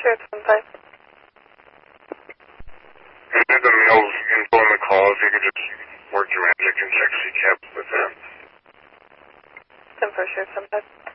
sure it's 1-5. And then the mail's info in the call, if you could just work your magic and check CCAP with them. 10 for sure, 1-5.